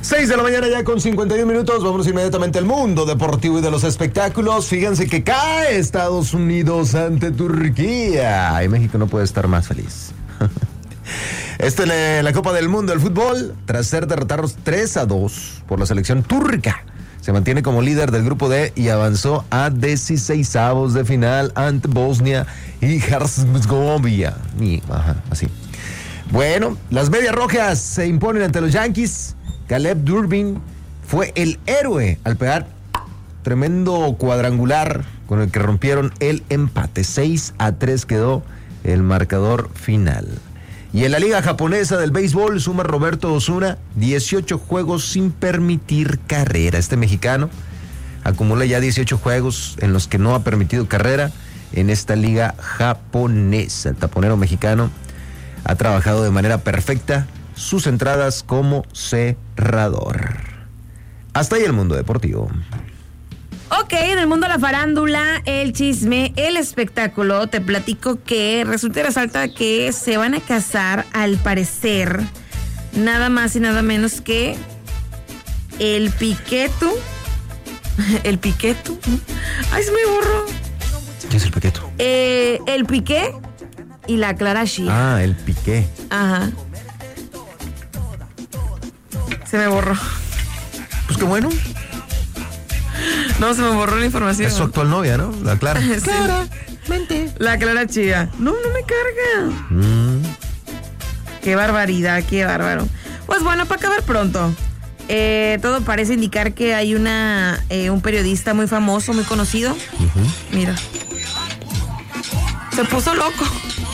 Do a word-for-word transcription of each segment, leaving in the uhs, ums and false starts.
seis de la mañana ya con cincuenta y un minutos. Vamos inmediatamente al mundo deportivo y de los espectáculos. Fíjense que cae Estados Unidos ante Turquía. Y México no puede estar más feliz. Este en la Copa del Mundo del Fútbol, tras ser derrotados tres a dos por la selección turca, se mantiene como líder del grupo D y avanzó a dieciseisavos de final ante Bosnia y Herzegovina. Ajá, así. Bueno, las Medias Rojas se imponen ante los Yankees. Caleb Durbin fue el héroe al pegar tremendo cuadrangular con el que rompieron el empate. seis a tres quedó el marcador final. Y en la liga japonesa del béisbol suma Roberto Osuna dieciocho juegos sin permitir carrera. Este mexicano acumula ya dieciocho juegos en los que no ha permitido carrera en esta liga japonesa. El taponero mexicano ha trabajado de manera perfecta sus entradas como cerrador. Hasta ahí el mundo deportivo. Ok, en el mundo de la farándula, el chisme, el espectáculo, te platico que resulta y resalta que se van a casar, al parecer, nada más y nada menos que el Piqueto. El Piqueto. Ay, se me borró. ¿Qué es el Piqueto? Eh, el Piqué y la Clara Chía. Ah, el Piqué. Ajá. Se me borró. Pues qué bueno. No, se me borró la información. Es su actual novia, ¿no? La Clara. Sí. Clara, mente. La Clara Chía. No, no me carga. Mm. Qué barbaridad, qué bárbaro. Pues bueno, para acabar pronto. Eh, todo parece indicar que hay una eh, un periodista muy famoso, muy conocido. Uh-huh. Mira. Se puso loco.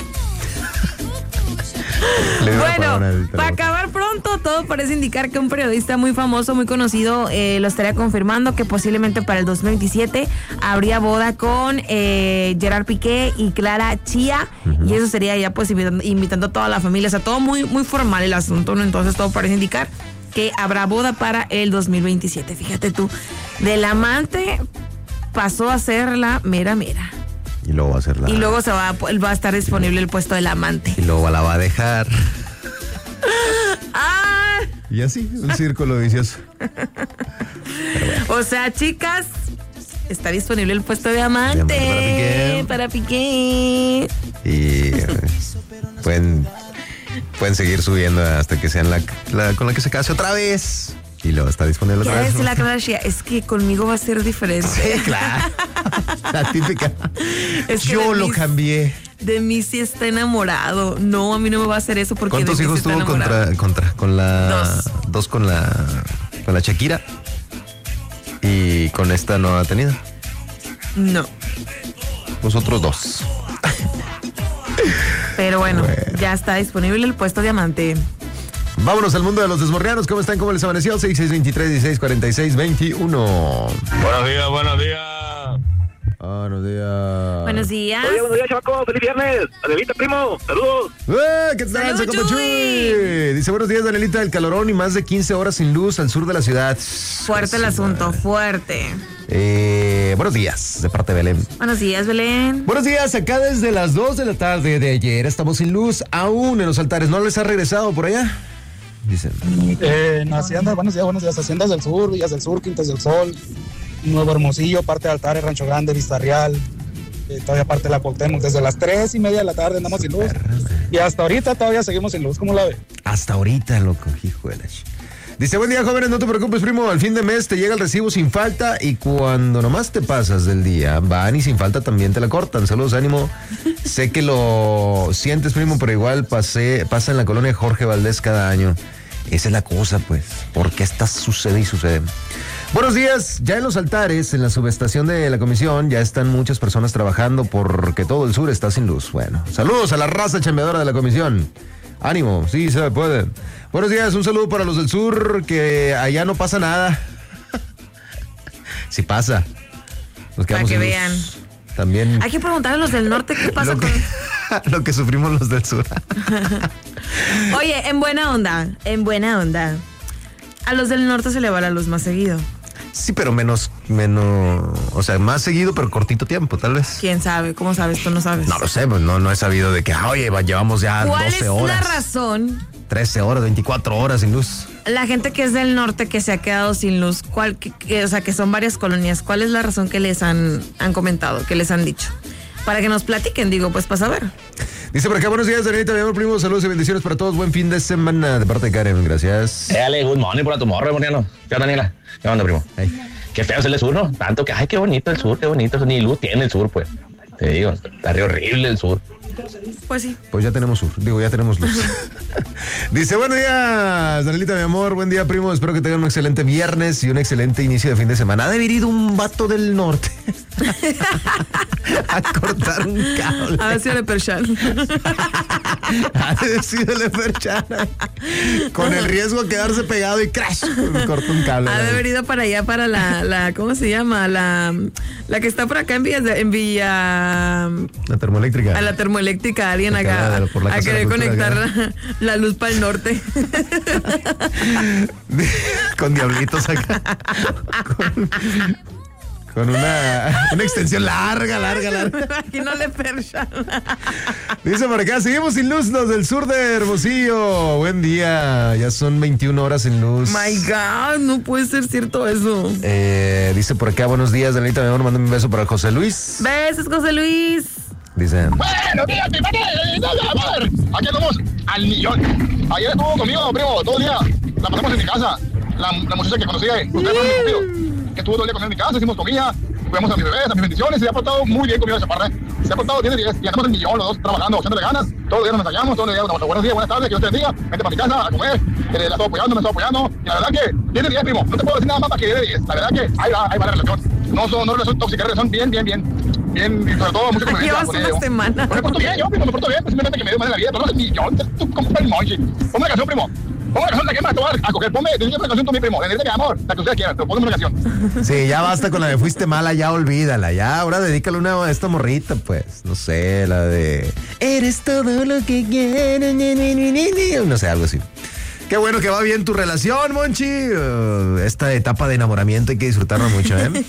Bueno, para acabar pronto, todo parece indicar que un periodista muy famoso, muy conocido, eh, lo estaría confirmando que posiblemente para el dos mil veintisiete habría boda con eh, Gerard Piqué y Clara Chía. Uh-huh. Y eso sería ya pues invitando, invitando a toda la familia. O sea, todo muy, muy formal el asunto, ¿no? Entonces todo parece indicar que habrá boda para el dos mil veintisiete. Fíjate tú, del amante pasó a ser la mera mera. Y luego va a ser la... Y luego se va, va a estar disponible el puesto del amante. Y luego la va a dejar. ¡Ah! Y así, un círculo vicioso. Bueno. O sea, chicas, está disponible el puesto de amante. De amante para Piqué. Para Piqué. Y eh, pueden, pueden seguir subiendo hasta que sean la, la con la que se case otra vez. Y luego está disponible otra vez. Es la Clara Chía. Es que conmigo va a ser diferente. Sí, claro. La típica. Es que yo lo mí, cambié. De mí sí está enamorado. No, a mí no me va a hacer eso porque. ¿Cuántos de hijos tuvo contra, contra con la dos? Dos con la con la Shakira. Y con esta no ha tenido. No. Los otros dos. Pero bueno, bueno, ya está disponible el puesto diamante. Vámonos al mundo de los desmorrianos. ¿Cómo están? ¿Cómo les amaneció? seis seis veintitrés, dieciséis cuarenta y seis, veintiuno. Buenos días, buenos días. Buenos días. Buenos días. Buenos días, buenos días, chavacos. Feliz viernes. Adelita, primo. Saludos. ¡Eh! ¿Qué tal, Salud, Chuy? Dice, buenos días, Danielita, del calorón y más de quince horas sin luz al sur de la ciudad. Fuerte el asunto, fuerte. Eh, buenos días, de parte de Belén. Buenos días, Belén. Buenos días, acá desde las dos de la tarde de ayer estamos sin luz aún en los altares. ¿No les ha regresado por allá? Dicen. Eh, en Hacienda, buenos días, buenos días, Haciendas del Sur, Villas del Sur, Quintas del Sol, Nuevo Hermosillo, parte de Altares, Rancho Grande, Vista Real, eh, todavía parte de la Cuauhtémoc. Desde las tres y media de la tarde andamos sin luz. Y hasta ahorita todavía seguimos sin luz, ¿cómo la ve? Hasta ahorita, loco, hijo de la ch... Dice, buen día, jóvenes, no te preocupes, primo, al fin de mes te llega el recibo sin falta y cuando nomás te pasas del día, van y sin falta también te la cortan. Saludos, ánimo. Sé que lo sientes, primo, pero igual pasé, pasa en la colonia Jorge Valdés cada año. Esa es la cosa, pues, porque esta sucede y sucede. Buenos días, ya en los altares, en la subestación de la comisión, ya están muchas personas trabajando porque todo el sur está sin luz. Bueno, saludos a la raza chambeadora de la comisión. Ánimo, sí se puede. Buenos días, un saludo para los del sur, que allá no pasa nada. Sí pasa. Nos para que vean. También. Hay que preguntar a los del norte qué pasa lo que, con... lo que sufrimos los del sur. Oye, en buena onda, en buena onda. A los del norte se le va la luz más seguido. Sí, pero menos, menos, o sea, más seguido, pero cortito tiempo, tal vez. ¿Quién sabe? ¿Cómo sabes? Tú no sabes. No lo sé, pues no, no he sabido de que, oye, llevamos ya doce horas. ¿Cuál es la razón? trece horas, veinticuatro horas sin luz. La gente que es del norte que se ha quedado sin luz, ¿cuál, que, que, o sea, que son varias colonias, ¿cuál es la razón que les han, han comentado, que les han dicho? Para que nos platiquen, digo, pues para saber. Dice por acá, buenos días, Danielita, mi amor, primo, saludos y bendiciones para todos, buen fin de semana de parte de Karen, gracias. Dale, good morning por tu morro, Moriano. ¿Qué onda, Daniela? ¿Qué onda, primo? Hey. Qué feo es el sur, ¿no? Tanto que, ay, qué bonito el sur, qué bonito, ni luz tiene el sur, pues. Te digo, está horrible el sur. Pues sí. Pues ya tenemos sur, digo, ya tenemos luz. Dice, buenos días, Danielita, mi amor, buen día, primo, espero que tengan un excelente viernes y un excelente inicio de fin de semana. Ha de haber ido un vato del norte a cortar un cable. Ha de sido Leperchan. Ha de sido Leperchan. Con el riesgo de quedarse pegado y crash, corta un cable. Ha de haber ido para allá, para la, la ¿cómo se llama? La, la que está por acá en Villa, en Villa... La termoeléctrica. A la termoeléctrica, alguien acá, acá a querer conectar la, la luz para el norte. Con diablitos acá. Con, con una, una extensión larga, larga, larga. Aquí no le perchan. Dice por acá, seguimos sin luz los del sur de Hermosillo. Buen día, ya son veintiuna horas sin luz. My God, no puede ser cierto eso. Eh, dice por acá, buenos días, Danita, mi amor, mándame un beso para José Luis. Besos, José Luis. Dicen. Buenos días, mi padre. Aquí andamos al millón. Ayer estuvo conmigo, primo, todo el día. La pasamos en mi casa. La, la muchacha que conocía, usted fue conmigo. Que estuvo todo el día conmigo en mi casa, hicimos comida, cuidamos a mis bebés, a mis bendiciones, y se ha portado muy bien conmigo esa parte. Se ha portado diez de diez, y andamos el millón, los dos trabajando, echándole ganas. Todos los días nos ensayamos, todos los días nos buenos días, buenas tardes, que Dios te bendiga, vente para mi casa a comer, que la estoy apoyando, me estoy apoyando, y la verdad que diez de diez, primo, no te puedo decir nada más para que diez de diez, la verdad que ahí va, ahí va la relación. No son, no relación tóxica, es relación bien, bien, bien, bien, y sobre todo mucho convivencia. Llevas una semana. Me porto bien, yo, primo, me porto bien, pues simplemente que me dio mal en la vida, pero no es millón, tú como el mochi. Ponme la canción, primo. Ponme la canción, la que más te voy a coger, ponme, dedícame la canción tú, mi primo, dedícame mi amor, la que ustedes quieran, pero ponme una canción. Sí, ya basta con la de fuiste mala, ya olvídala, ya, ahora dedícale una a esta morrita, pues, no sé, la de eres todo lo que quiero, no sé, algo así. Qué bueno que va bien tu relación, Monchi. Uh, esta etapa de enamoramiento hay que disfrutarla mucho, ¿eh?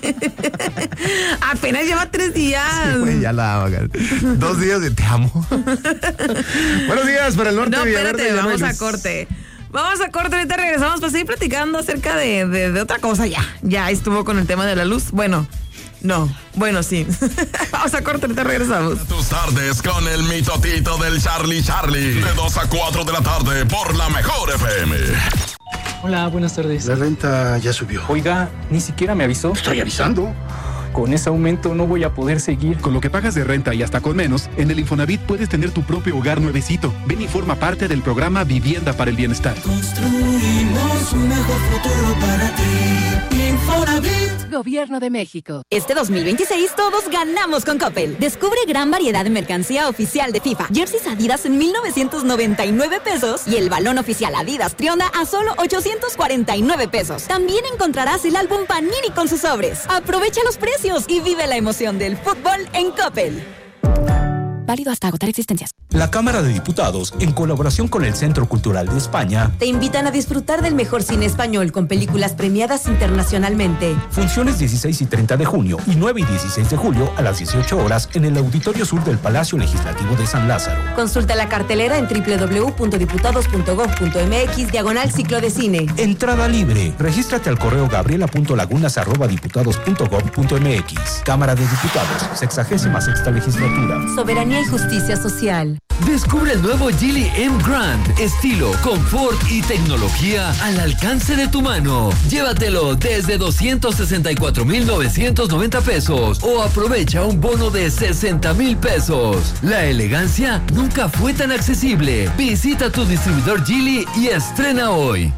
Apenas lleva tres días. Sí, güey, ya la hago. Dos días de te amo. Buenos días para el norte. No, espérate, Villaverde, vamos Luz. a corte. Vamos a corte, ahorita regresamos para seguir platicando acerca de, de, de otra cosa. Ya, ya estuvo con el tema de la luz. Bueno, no, bueno, sí. Vamos a corte, ahorita regresamos. Tus tardes con el mitotito del Charlie Charlie. De dos a cuatro de la tarde por la mejor F M. Hola, buenas tardes. La renta ya subió. Oiga, ni siquiera me avisó. Estoy avisando. Con ese aumento no voy a poder seguir. Con lo que pagas de renta y hasta con menos, en el Infonavit puedes tener tu propio hogar nuevecito. Ven y forma parte del programa Vivienda para el Bienestar. Construimos un mejor futuro para ti. Infonavit. Gobierno de México. Este dos mil veintiséis todos ganamos con Coppel. Descubre gran variedad de mercancía oficial de FIFA. Jerseys Adidas en mil novecientos noventa y nueve pesos y el balón oficial Adidas Trionda a solo ochocientos cuarenta y nueve pesos. También encontrarás el álbum Panini con sus sobres. Aprovecha los precios y vive la emoción del fútbol en Coppel. Válido hasta agotar existencias. La Cámara de Diputados, en colaboración con el Centro Cultural de España, te invitan a disfrutar del mejor cine español con películas premiadas internacionalmente. Funciones dieciséis y treinta de junio y nueve y dieciséis de julio a las dieciocho horas en el Auditorio Sur del Palacio Legislativo de San Lázaro. Consulta la cartelera en doble u doble u doble u punto diputados punto gob punto eme equis diagonal ciclo de cine. Entrada libre. Regístrate al correo gabriela punto lagunas arroba diputados punto gob punto eme equis. Cámara de Diputados, sexagésima sexta legislatura. Soberanía y justicia social. Descubre el nuevo Geely M Grand, estilo, confort y tecnología al alcance de tu mano. Llévatelo desde doscientos sesenta y cuatro mil novecientos noventa pesos o aprovecha un bono de sesenta mil pesos. La elegancia nunca fue tan accesible. Visita tu distribuidor Geely y estrena hoy.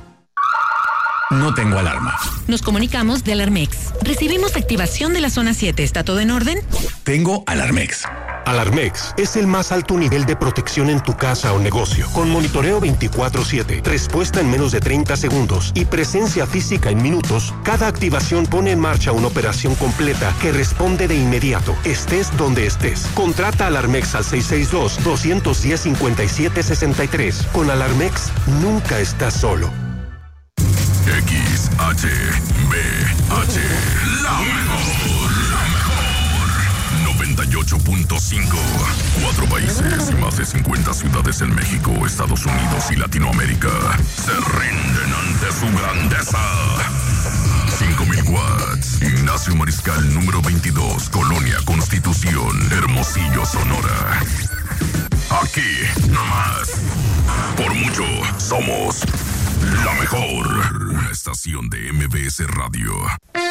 No tengo alarma. Nos comunicamos de Alarmex. Recibimos activación de la zona siete. ¿Está todo en orden? Tengo Alarmex. Alarmex es el más alto nivel de protección en tu casa o negocio, con monitoreo veinticuatro siete, respuesta en menos de treinta segundos y presencia física en minutos. Cada activación pone en marcha una operación completa que responde de inmediato, estés donde estés. Contrata Alarmex al seis seis dos, dos uno cero, cinco siete seis tres. Con Alarmex nunca estás solo. X H B H. La mejor. La mejor. noventa y ocho punto cinco. Cuatro países y más de cincuenta ciudades en México, Estados Unidos y Latinoamérica se rinden ante su grandeza. cinco mil watts. Ignacio Mariscal, número veintidós, Colonia Constitución, Hermosillo, Sonora. Aquí, nomás. Por mucho, somos la mejor estación de M B S Radio.